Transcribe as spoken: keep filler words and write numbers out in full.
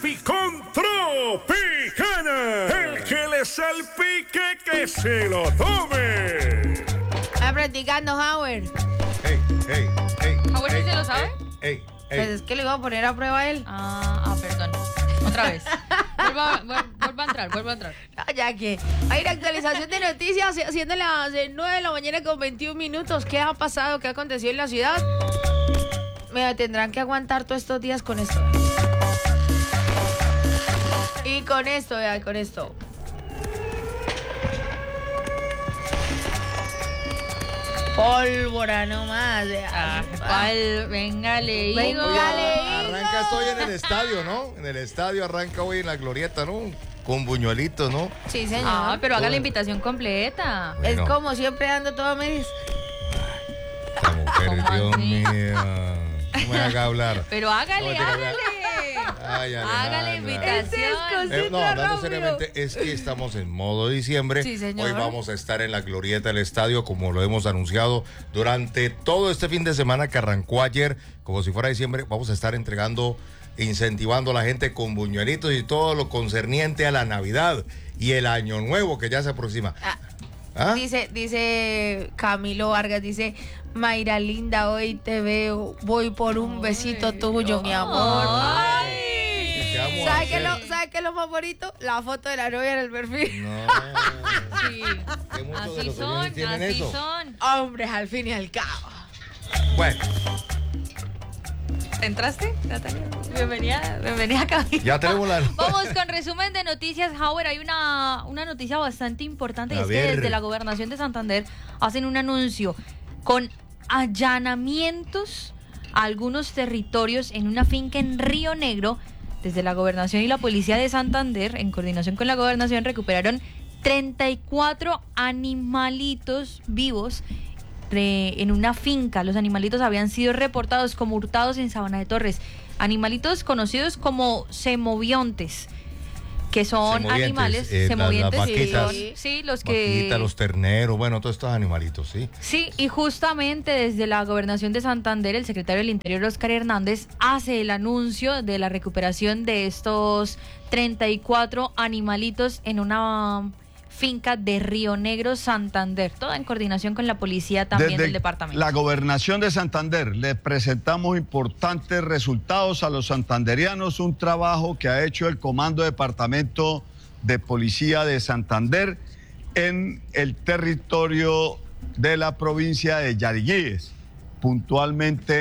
Picón Tropicana. El que le salpique que se lo tome. Está practicando, Howard. Hey, hey, hey. ¿Howard sí se lo sabe? Hey, hey. Pues es que le iba a poner a prueba a él. Ah, ah, perdón. Otra vez. Vuelva, vuelva, vuelva a entrar, vuelva a entrar. No, ya que hay una actualización de noticias siendo las nueve de la mañana con veintiún minutos. ¿Qué ha pasado? ¿Qué ha acontecido en la ciudad? Me tendrán que aguantar todos estos días con esto. Y con esto, vea, con esto. Pólvora nomás, vea. ¿Cuál? Venga, le digo. Venga, le digo. Arranca estoy en el estadio, ¿no? En el estadio arranca hoy en la glorieta, ¿no? Con buñuelitos, ¿no? Sí, señor. Ah, pero haga Todo. la invitación completa. Es Bueno. como siempre dando todo a medias. La mujer, ¿Cómo Dios así? mío. No me haga hablar. Pero hágale, No, hágale. Ay, Haga la Alejandra. invitación. Eh, no, hablando rápido. seriamente, es que estamos en modo diciembre. Sí, señor. Hoy vamos a estar en la glorieta del estadio, como lo hemos anunciado durante todo este fin de semana que arrancó ayer, como si fuera diciembre. Vamos a estar entregando, incentivando a la gente con buñuelitos y todo lo concerniente a la Navidad y el Año Nuevo que ya se aproxima. Ah, ¿Ah? Dice, dice Camilo Vargas, dice, Mayra linda, hoy te veo, voy por un besito tuyo, mi amor. Ay. ¿Qué vamos a ¿Sabe qué, hacer? es lo, ¿Sabe qué es lo más bonito? La foto de la novia en el perfil. No. Sí. Que muchos de Así los son, oyentes tienen así eso. son. Hombres, al fin y al cabo. Bueno, ¿Entraste, Natalia? Bienvenida, bienvenida a cabina. ya tenemos la... Vamos con resumen de noticias, Howard. Hay una, una noticia bastante importante y A es ver. que desde la Gobernación de Santander hacen un anuncio con allanamientos a algunos territorios en una finca en Río Negro. Desde la Gobernación y la Policía de Santander, en coordinación con la Gobernación, recuperaron treinta y cuatro animalitos vivos de- en una finca. Los animalitos habían sido reportados como hurtados en Sabana de Torres. Animalitos conocidos como semoviontes, que son Semovientes, animales eh, las- semovientes, las sí, vaquitas. son- sí, los que Vaquita, los terneros, bueno, todos estos animalitos, sí. Sí, y justamente desde la Gobernación de Santander, el secretario del Interior, Óscar Hernández, hace el anuncio de la recuperación de estos treinta y cuatro animalitos en una finca de Río Negro, Santander, toda en coordinación con la policía también Desde del departamento. la Gobernación de Santander les presentamos importantes resultados a los santanderianos, un trabajo que ha hecho el Comando Departamento de Policía de Santander en el territorio de la provincia de Yariguíes, puntualmente